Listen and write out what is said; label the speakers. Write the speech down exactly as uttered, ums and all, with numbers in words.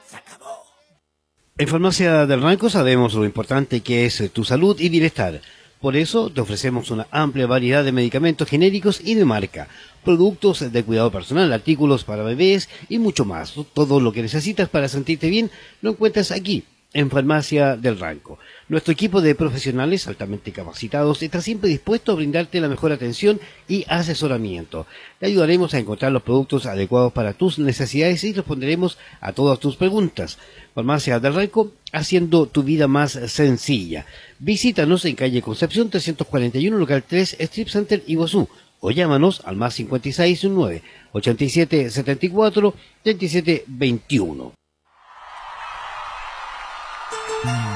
Speaker 1: En Farmacia del Ranco sabemos lo importante que es tu salud y bienestar. Por eso te ofrecemos una amplia variedad de medicamentos genéricos y de marca, productos de cuidado personal, artículos para bebés y mucho más. Todo lo que necesitas para sentirte bien lo encuentras aquí, en Farmacia del Ranco. Nuestro equipo de profesionales altamente capacitados está siempre dispuesto a brindarte la mejor atención y asesoramiento. Te ayudaremos a encontrar los productos adecuados para tus necesidades y responderemos a todas tus preguntas. Farmacia del Ranco, haciendo tu vida más sencilla. Visítanos en calle Concepción trescientos cuarenta y uno, local tres, Strip Center Iguazú, o llámanos al más cinco seis nueve, ochenta y siete setenta y cuatro, treinta y siete veintiuno.
Speaker 2: Mm.